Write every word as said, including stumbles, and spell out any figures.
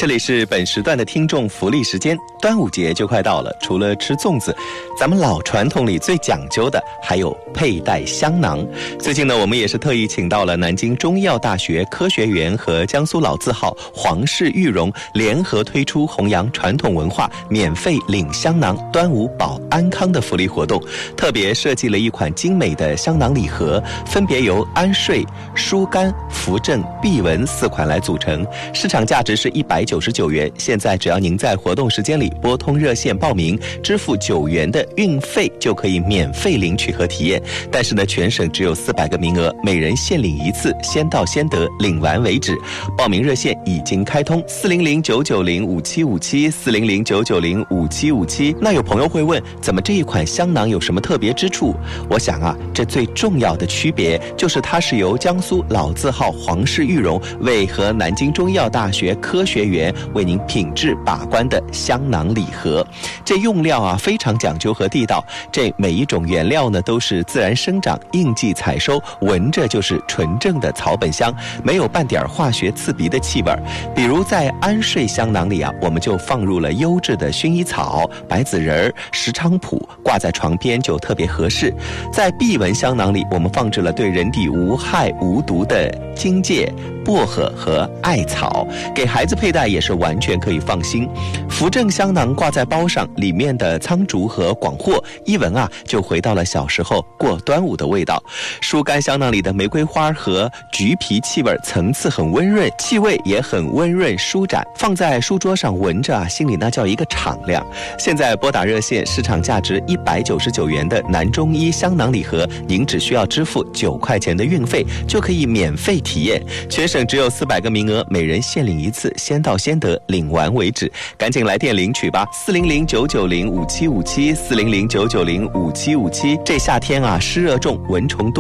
这里是本时段的听众福利时间。端午节就快到了，除了吃粽子，咱们老传统里最讲究的还有佩戴香囊。最近呢，我们也是特意请到了南京中医药大学科学园和江苏老字号皇氏玉荣联合推出弘扬传统文化、免费领香囊、端午保安康的福利活动，特别设计了一款精美的香囊礼盒，分别由安睡、疏肝、扶正、避蚊四款来组成，市场价值是一百九十九元。现在只要您在活动时间里拨通热线报名，支付九元的运费，就可以免费领取和体验。但是呢，全省只有四百个名额，每人限领一次，先到先得，领完为止。报名热线已经开通，四零零九九零五七五七，四零零九九零五七五七。那有朋友会问，怎么这一款香囊有什么特别之处？我想啊，这最重要的区别就是它是由江苏老字号皇氏玉荣为和南京中医药大学科学园为您品质把关的香囊礼盒。这用料啊非常讲究和地道，这每一种原料呢都是自然生长、应季采收，闻着就是纯正的草本香，没有半点化学刺鼻的气味。比如在安睡香囊里啊，我们就放入了优质的薰衣草、白子仁、石菖蒲，挂在床边就特别合适。在避蚊香囊里，我们放置了对人体无害无毒的荆芥、薄荷和艾草，给孩子佩戴也是完全可以放心。扶正香囊挂在包上，里面的苍竹和广藿一闻啊，就回到了小时候过端午的味道。疏肝香囊里的玫瑰花和橘皮气味层次很温润，气味也很温润舒展，放在书桌上闻着啊，心里那叫一个敞亮。现在拨打热线，市场价值一百九十九元的南中医香囊礼盒，您只需要支付九块钱的运费，就可以免费体验。全省只有四百个名额，每人限领一次，先到先得，领完为止。赶紧来电领取吧，四零零九九零五七五七，四零零九九零五七五七。这夏天啊，湿热重，蚊虫多。